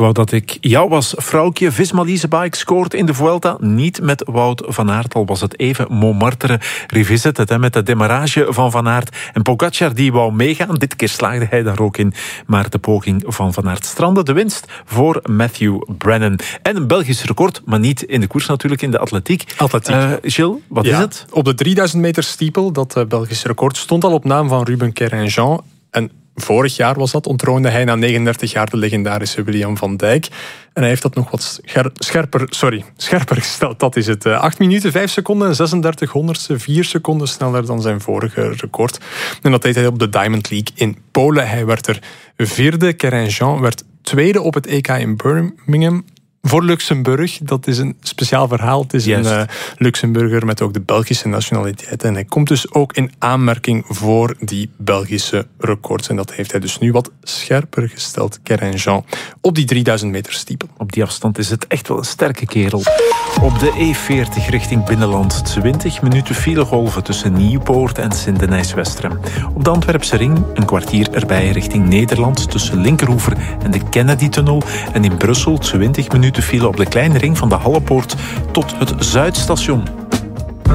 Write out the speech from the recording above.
wou dat ik jou was, vrouwtje. Visma Leasebike scoort in de Vuelta. Niet met Wout van Aert, al was het even Montmartre Revisited. Met de demarrage van Van Aert. En Pogacar die wou meegaan. Dit keer slaagde hij daar ook in. Maar de poging van Van Aert strandde. De winst voor Matthew Brennan. En een Belgisch record, maar niet in de koers natuurlijk, in de atletiek. Gilles, wat is het? Op de 3000 meter steeple, dat Belgisch record, stond al op naam van Ruben Kerenghan. En vorig jaar was dat, ontroonde hij na 39 jaar de legendarische William van Dijk. En hij heeft dat nog wat scherper gesteld. Dat is het. 8 minuten, 5 seconden, 36 honderdste, 4 seconden sneller dan zijn vorige record. En dat deed hij op de Diamond League in Polen. Hij werd er vierde. Kerenghan werd tweede op het EK in Birmingham. Voor Luxemburg, dat is een speciaal verhaal. Het is een Luxemburger met ook de Belgische nationaliteit. En hij komt dus ook in aanmerking voor die Belgische records. En dat heeft hij dus nu wat scherper gesteld, Kerenghan, op die 3000 meter steeple. Op die afstand is het echt wel een sterke kerel. Op de E40 richting binnenland 20 minuten filegolven tussen Nieuwpoort en Sint-Denijs-Westrem. Op de Antwerpse ring een kwartier erbij richting Nederland tussen Linkeroever en de Kennedy-tunnel. En in Brussel 20 minuten file op de kleine ring van de Hallepoort tot het Zuidstation.